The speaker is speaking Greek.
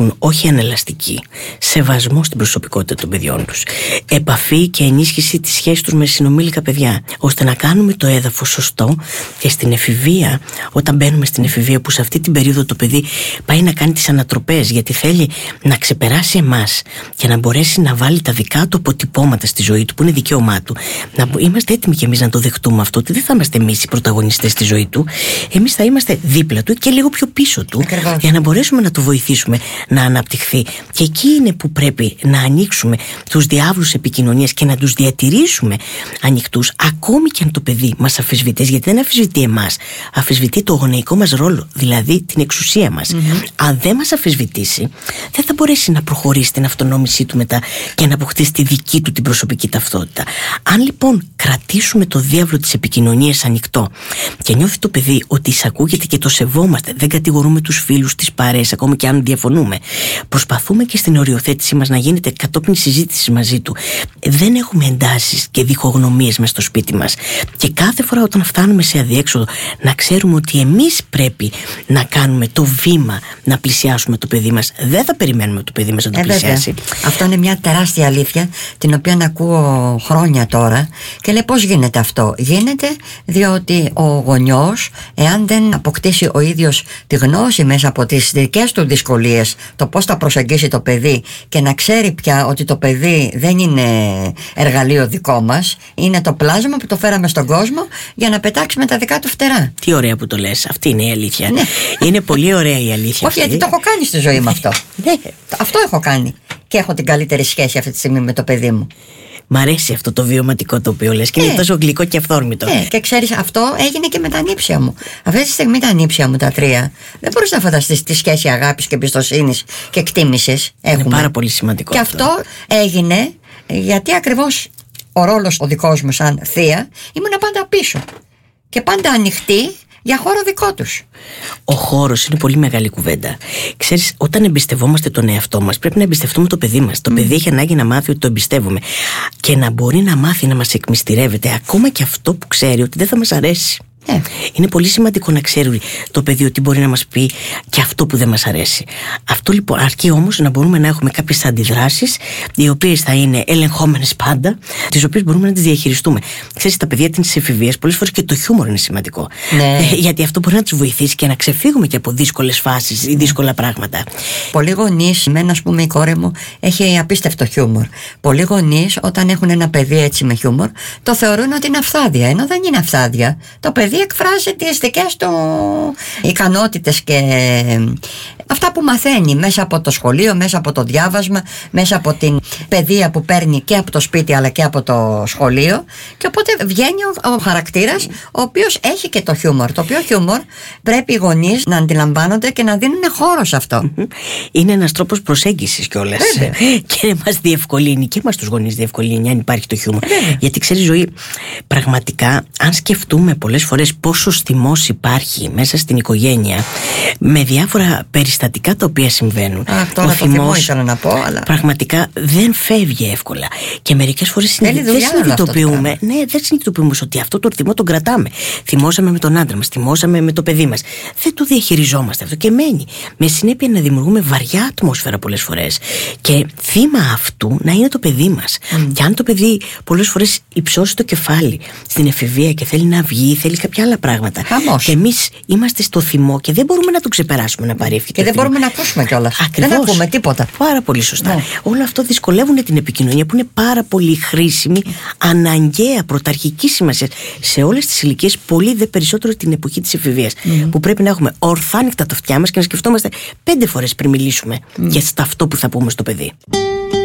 έχουν όχι ανελαστική, σεβασμό στην προσωπικότητα των παιδιών τους, επαφή και ενίσχυση της σχέσης τους με συνομήλικα παιδιά, ώστε να κάνουμε το έδαφος σωστό και στην εφηβεία, όταν μπαίνουμε στην εφηβεία, που σε αυτή την περίοδο το παιδί πάει να κάνει τις ανατροπές, γιατί θέλει να ξεπεράσει εμάς και να μπορέσει να βάλει τα δικά του αποτυπώματα στη ζωή του, που είναι δικαίωμά του. Να είμαστε έτοιμοι κι εμείς να το δεχτούμε αυτό, ότι δεν θα είμαστε εμείς οι πρωταγωνιστές στη ζωή του. Εμείς θα είμαστε δίπλα του και λίγο πιο πίσω του. Ακριβώς. Για να μπορέσουμε να το βοηθήσουμε να αναπτυχθεί. Και εκεί είναι που πρέπει να ανοίξουμε τους διάβλους επικοινωνίας και να τους διατηρήσουμε ανοιχτούς, ακόμη και αν το παιδί μας αμφισβητεί, γιατί δεν αμφισβητεί εμάς, αμφισβητεί το γονεϊκό μας ρόλο, δηλαδή την εξουσία μας. Αν δεν μας αμφισβητήσει, δεν θα μπορέσει να προχωρήσει την αυτονόμησή του μετά και να αποκτήσει τη δική του την προσωπική ταυτότητα. Αν λοιπόν κρατήσουμε το διάβλο της επικοινωνίας ανοιχτό και νιώθει το παιδί ότι εισακούγεται και το σεβόμαστε, δεν κατηγορούμε τους φίλους, τις παρέες, ακόμη και αν διαφωνούμε, προσπαθούμε και στην οριοθέτησή μας να γίνεται κατόπιν συζήτηση μαζί του, δεν έχουμε εντάσεις και διχογνωμίες μες στο σπίτι μας, και κάθε φορά όταν φτάνουμε σε αδιέξοδο να ξέρουμε ότι εμείς πρέπει να κάνουμε το βήμα να πλησιάσουμε το παιδί μας. Δεν θα περιμένουμε το παιδί μας να το πλησιάσει. Αυτό είναι μια τεράστια αλήθεια, την οποία ακούω χρόνια τώρα, και λέει πώς γίνεται αυτό. Γίνεται διότι ο γονιός, εάν δεν αποκτήσει ο ίδιος τη γνώση μέσα από τις δικές του δυσκολίες, το πώς θα προσεγγίσει το παιδί και να ξέρει πια ότι το παιδί δεν είναι εργαλείο δικό μας, είναι το πλάσμα που το φέραμε στον κόσμο για να πετάξει με τα δικά του φτερά. Τι ωραία που το λες. Αυτή είναι η αλήθεια. Ναι. Είναι πολύ ωραία η αλήθεια. Όχι, γιατί το έχω κάνει στη ζωή μου αυτό. Ναι. Αυτό έχω κάνει. Και έχω την καλύτερη σχέση αυτή τη στιγμή με το παιδί μου. Μ' αρέσει αυτό το βιωματικό το οποίο λες, και είναι τόσο γλυκό και αυθόρμητο. Και ξέρεις, αυτό έγινε και με τα νύψια μου. Αυτή τη στιγμή τα νύψια μου, τα τρία, δεν μπορείς να φανταστείς τη σχέση αγάπης και εμπιστοσύνης και εκτίμησης έχουμε. Είναι πάρα πολύ σημαντικό. Και αυτό έγινε γιατί ακριβώς ο ρόλος ο δικός μου σαν θεία ήμουν πάντα πίσω και πάντα ανοιχτή για χώρο δικό τους. Ο χώρος είναι πολύ μεγάλη κουβέντα. Ξέρεις, όταν εμπιστευόμαστε τον εαυτό μας, πρέπει να εμπιστευτούμε το παιδί μας. Το παιδί έχει ανάγκη να μάθει ότι το εμπιστεύουμε και να μπορεί να μάθει να μας εκμυστηρεύεται, ακόμα και αυτό που ξέρει ότι δεν θα μας αρέσει. Είναι πολύ σημαντικό να ξέρει το παιδί ότι μπορεί να μας πει και αυτό που δεν μας αρέσει. Αυτό λοιπόν αρκεί όμως να μπορούμε να έχουμε κάποιες αντιδράσεις, οι οποίες θα είναι ελεγχόμενες πάντα, τις οποίες μπορούμε να τις διαχειριστούμε. Ξέρεις, τα παιδιά της εφηβείας πολλές φορές και το χιούμορ είναι σημαντικό. Γιατί αυτό μπορεί να τους βοηθήσει και να ξεφύγουμε και από δύσκολες φάσεις ή δύσκολα πράγματα. Πολλοί γονείς, εμένα ας πούμε η κόρη μου έχει απίστευτο χιούμορ. Πολλοί γονείς όταν έχουν ένα παιδί έτσι με χιούμορ, το θεωρούν ότι είναι αυθάδεια, ενώ δεν είναι αυθάδεια. Το παιδί εκφράζει τις δικές του ικανότητες και αυτά που μαθαίνει μέσα από το σχολείο, μέσα από το διάβασμα, μέσα από την παιδεία που παίρνει και από το σπίτι αλλά και από το σχολείο, και οπότε βγαίνει ο χαρακτήρας ο οποίος έχει και το χιούμορ, το οποίο χιούμορ πρέπει οι γονείς να αντιλαμβάνονται και να δίνουν χώρο σε αυτό. Είναι ένας τρόπος προσέγγισης κιόλας και μας διευκολύνει και μας τους γονείς διευκολύνει αν υπάρχει το χιούμορ. Γιατί ξέρεις, ζωή, πραγματικά αν σκεφτούμε πολλές φορές πόσος θυμός υπάρχει μέσα στην οικογένεια με διάφορα περιστατικά τα οποία συμβαίνουν, ο θυμός ήθελα να πω, αλλά πραγματικά δεν φεύγει εύκολα και μερικές φορές δεν συνειδητοποιούμε δεν συνειδητοποιούμε ότι αυτό το θυμό τον κρατάμε. Θυμώσαμε με τον άντρα μας, θυμώσαμε με το παιδί μας, δεν το διαχειριζόμαστε αυτό και μένει, με συνέπεια να δημιουργούμε βαριά ατμόσφαιρα πολλές φορές και θύμα αυτού να είναι το παιδί μας. Και αν το παιδί πολλές φορές υψώσει το κεφάλι στην εφηβεία και θέλει να βγει, θέλει κάποια άλλα πράγματα. Και εμείς είμαστε στο θυμό και δεν μπορούμε να το ξεπεράσουμε, να παρεύχει. Και δεν μπορούμε να ακούσουμε κιόλας. Δεν ακούμε τίποτα. Πάρα πολύ σωστά. Όλο αυτό δυσκολεύουν την επικοινωνία που είναι πάρα πολύ χρήσιμη, αναγκαία, πρωταρχική σημασία σε όλες τις ηλικίες, πολύ δε περισσότερο την εποχή της εφηβείας. Που πρέπει να έχουμε ορθάνικτα τα αυτιά μας και να σκεφτόμαστε 5 φορές πριν μιλήσουμε για αυτό που θα πούμε στο παιδί.